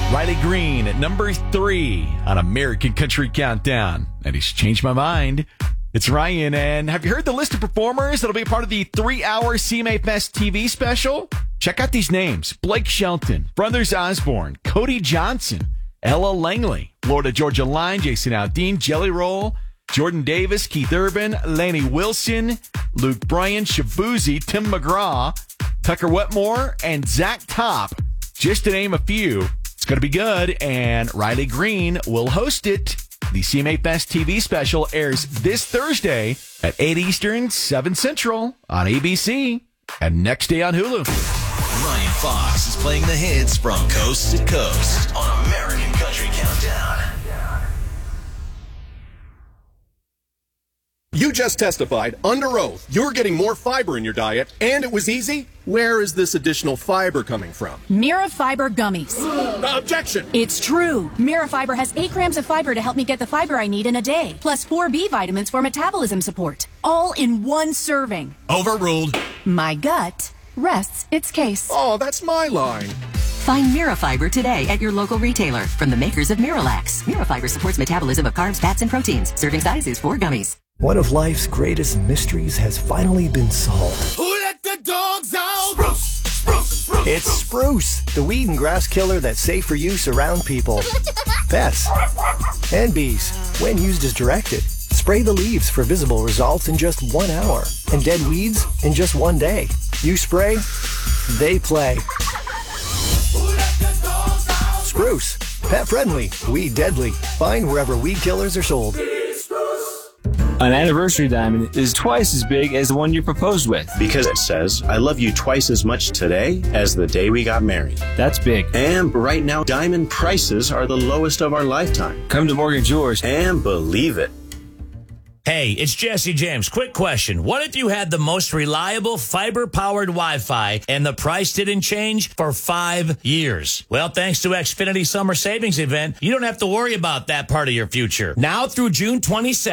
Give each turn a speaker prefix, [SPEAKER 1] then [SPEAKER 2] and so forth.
[SPEAKER 1] Riley Green at number 3 on American Country Countdown. And he's changed my mind. It's Ryan, and have you heard the list of performers that'll be part of the 3-hour CMA Fest TV special? Check out these names: Blake Shelton, Brothers Osborne, Cody Johnson, Ella Langley, Florida Georgia Line, Jason Aldean, Jelly Roll, Jordan Davis, Keith Urban, Laney Wilson, Luke Bryan, Shabuzi, Tim McGraw, Tucker Wetmore, and Zach Top, just to name a few. It's going to be good, and Riley Green will host it. The CMA Fest TV special airs this Thursday at 8 Eastern, 7 Central on ABC, and next day on Hulu.
[SPEAKER 2] Ryan Fox is playing the hits from coast to coast on American Country Countdown.
[SPEAKER 3] You just testified under oath you're getting more fiber in your diet, and it was easy. Where is this additional fiber coming from?
[SPEAKER 4] Mirafiber gummies.
[SPEAKER 3] Objection!
[SPEAKER 4] It's true. Mirafiber has 8 grams of fiber to help me get the fiber I need in a day, plus 4 B vitamins for metabolism support, all in one serving.
[SPEAKER 2] Overruled.
[SPEAKER 4] My gut rests its case.
[SPEAKER 3] Oh, that's my line.
[SPEAKER 5] Find Mirafiber today at your local retailer from the makers of Miralax. Mirafiber supports metabolism of carbs, fats, and proteins. Serving size is 4 gummies.
[SPEAKER 6] One of life's greatest mysteries has finally been solved.
[SPEAKER 7] Who let the dogs out?
[SPEAKER 2] Spruce, spruce, spruce.
[SPEAKER 6] It's Spruce, the weed and grass killer that's safe for use around people, pets, and bees when used as directed. Spray the leaves for visible results in just 1 hour, and dead weeds in just 1 day. You spray, they play. Spruce, pet friendly, weed deadly. Find wherever weed killers are sold.
[SPEAKER 8] An anniversary diamond is twice as big as the one you proposed with.
[SPEAKER 9] Because it says, I love you twice as much today as the day we got married.
[SPEAKER 8] That's big.
[SPEAKER 9] And right now, diamond prices are the lowest of our lifetime.
[SPEAKER 8] Come to Morgan Jewelers
[SPEAKER 9] and believe it.
[SPEAKER 10] Hey, it's Jesse James. Quick question. What if you had the most reliable fiber-powered Wi-Fi and the price didn't change for 5 years? Well, thanks to Xfinity Summer Savings Event, you don't have to worry about that part of your future. Now through June 22nd.